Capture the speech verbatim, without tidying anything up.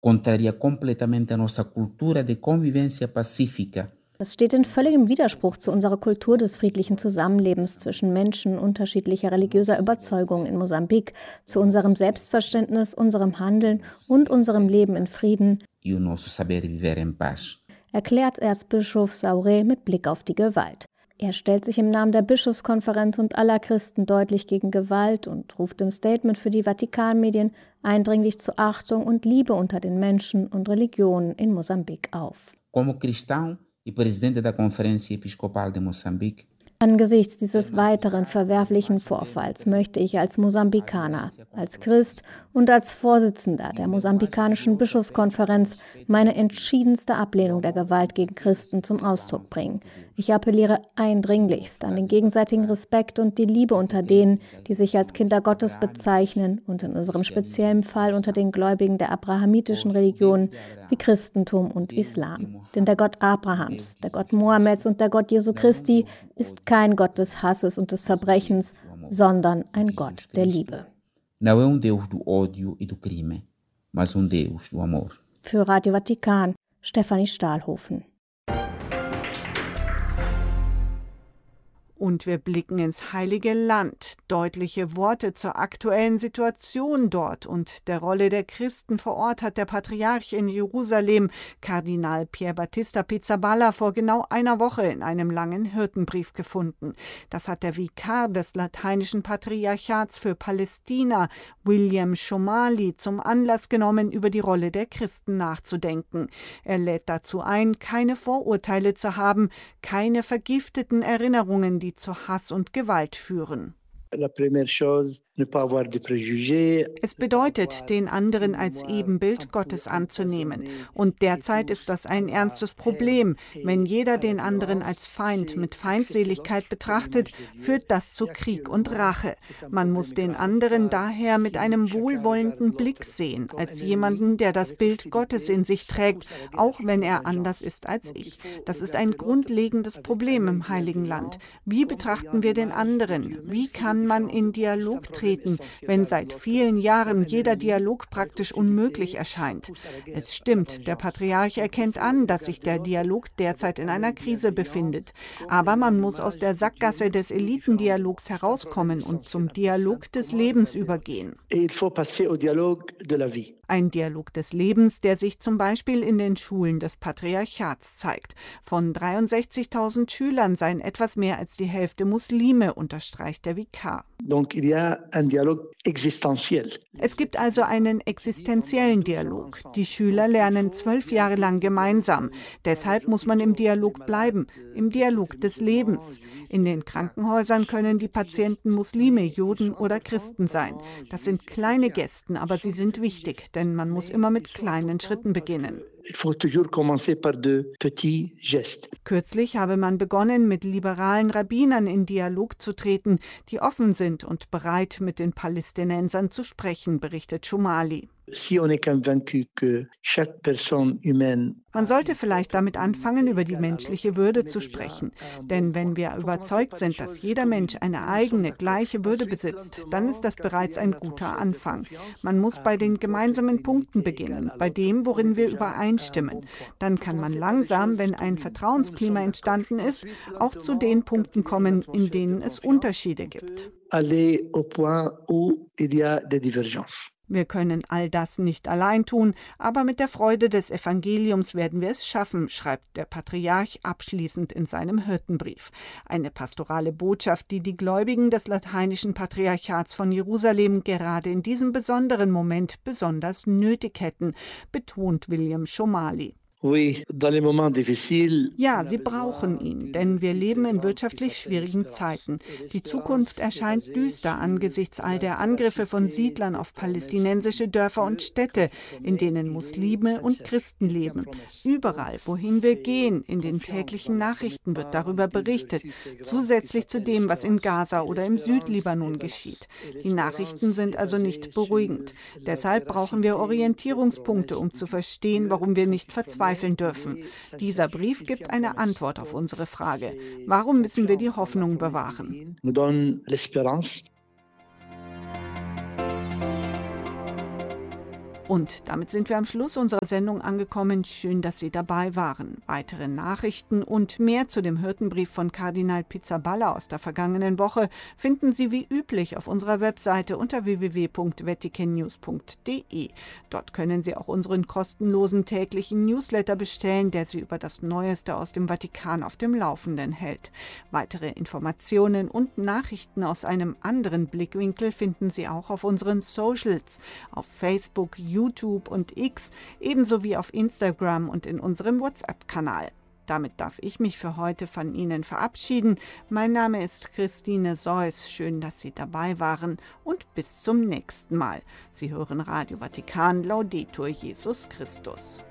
contraria completamente a nossa cultura de convivência pacífica. Das steht in völligem Widerspruch zu unserer Kultur des friedlichen Zusammenlebens zwischen Menschen unterschiedlicher religiöser Überzeugungen in Mosambik, zu unserem Selbstverständnis, unserem Handeln und unserem Leben in Frieden, E o nosso saber viver em paz. erklärt Erzbischof Sauré mit Blick auf die Gewalt. Er stellt sich im Namen der Bischofskonferenz und aller Christen deutlich gegen Gewalt und ruft im Statement für die Vatikanmedien eindringlich zur Achtung und Liebe unter den Menschen und Religionen in Mosambik auf. Como cristão e presidente da Conferência Episcopal de Moçambique, Angesichts dieses weiteren verwerflichen Vorfalls möchte ich als Mosambikaner, als Christ und als Vorsitzender der mosambikanischen Bischofskonferenz meine entschiedenste Ablehnung der Gewalt gegen Christen zum Ausdruck bringen. Ich appelliere eindringlichst an den gegenseitigen Respekt und die Liebe unter denen, die sich als Kinder Gottes bezeichnen und in unserem speziellen Fall unter den Gläubigen der abrahamitischen Religionen wie Christentum und Islam. Denn der Gott Abrahams, der Gott Mohammeds und der Gott Jesu Christi ist kein Gott des Hasses und des Verbrechens, sondern ein Gott der Liebe. não é um Deus do ódio e do crime, mas um Deus do amor. Für Radio Vatikan, Stefanie Stahlhofen. Und wir blicken ins Heilige Land. Deutliche Worte zur aktuellen Situation dort und der Rolle der Christen vor Ort hat der Patriarch in Jerusalem, Kardinal Pier Battista Pizzaballa, vor genau einer Woche in einem langen Hirtenbrief gefunden. Das hat der Vikar des lateinischen Patriarchats für Palästina, William Schomali, zum Anlass genommen, über die Rolle der Christen nachzudenken. Er lädt dazu ein, keine Vorurteile zu haben, keine vergifteten Erinnerungen, die zu Hass und Gewalt führen. Es bedeutet, den anderen als Ebenbild Gottes anzunehmen. Und derzeit ist das ein ernstes Problem. Wenn jeder den anderen als Feind mit Feindseligkeit betrachtet, führt das zu Krieg und Rache. Man muss den anderen daher mit einem wohlwollenden Blick sehen, als jemanden, der das Bild Gottes in sich trägt, auch wenn er anders ist als ich. Das ist ein grundlegendes Problem im Heiligen Land. Wie betrachten wir den anderen? Wie kann man in Dialog treten, wenn seit vielen Jahren jeder Dialog praktisch unmöglich erscheint? Es stimmt, der Patriarch erkennt an, dass sich der Dialog derzeit in einer Krise befindet. Aber man muss aus der Sackgasse des Elitendialogs herauskommen und zum Dialog des Lebens übergehen. Ein Dialog des Lebens, der sich zum Beispiel in den Schulen des Patriarchats zeigt. Von dreiundsechzigtausend Schülern seien etwas mehr als die Hälfte Muslime, unterstreicht der Vikar. Es gibt also einen existenziellen Dialog. Die Schüler lernen zwölf Jahre lang gemeinsam. Deshalb muss man im Dialog bleiben, im Dialog des Lebens. In den Krankenhäusern können die Patienten Muslime, Juden oder Christen sein. Das sind kleine Gesten, aber sie sind wichtig, denn man muss immer mit kleinen Schritten beginnen. Kürzlich habe man begonnen, mit liberalen Rabbinern in Dialog zu treten, die offen sind und bereit, mit den Palästinensern zu sprechen, berichtet Schomali. Man sollte vielleicht damit anfangen, über die menschliche Würde zu sprechen. Denn wenn wir überzeugt sind, dass jeder Mensch eine eigene, gleiche Würde besitzt, dann ist das bereits ein guter Anfang. Man muss bei den gemeinsamen Punkten beginnen, bei dem, worin wir übereinstimmen. Dann kann man langsam, wenn ein Vertrauensklima entstanden ist, auch zu den Punkten kommen, in denen es Unterschiede gibt. Wir können all das nicht allein tun, aber mit der Freude des Evangeliums werden wir es schaffen, schreibt der Patriarch abschließend in seinem Hirtenbrief. Eine pastorale Botschaft, die die Gläubigen des lateinischen Patriarchats von Jerusalem gerade in diesem besonderen Moment besonders nötig hätten, betont William Schomali. Ja, sie brauchen ihn, denn wir leben in wirtschaftlich schwierigen Zeiten. Die Zukunft erscheint düster angesichts all der Angriffe von Siedlern auf palästinensische Dörfer und Städte, in denen Muslime und Christen leben. Überall, wohin wir gehen, in den täglichen Nachrichten wird darüber berichtet, zusätzlich zu dem, was in Gaza oder im Südlibanon geschieht. Die Nachrichten sind also nicht beruhigend. Deshalb brauchen wir Orientierungspunkte, um zu verstehen, warum wir nicht verzweifeln dürfen. Dieser Brief gibt eine Antwort auf unsere Frage. Warum müssen wir die Hoffnung bewahren? Und damit sind wir am Schluss unserer Sendung angekommen. Schön, dass Sie dabei waren. Weitere Nachrichten und mehr zu dem Hirtenbrief von Kardinal Pizzaballa aus der vergangenen Woche finden Sie wie üblich auf unserer Webseite unter w w w punkt vatican news punkt d e. Dort können Sie auch unseren kostenlosen täglichen Newsletter bestellen, der Sie über das Neueste aus dem Vatikan auf dem Laufenden hält. Weitere Informationen und Nachrichten aus einem anderen Blickwinkel finden Sie auch auf unseren Socials, auf Facebook, YouTube und X, ebenso wie auf Instagram und in unserem WhatsApp-Kanal. Damit darf ich mich für heute von Ihnen verabschieden. Mein Name ist Christine Seuss. Schön, dass Sie dabei waren und bis zum nächsten Mal. Sie hören Radio Vatikan, Laudetur Jesus Christus.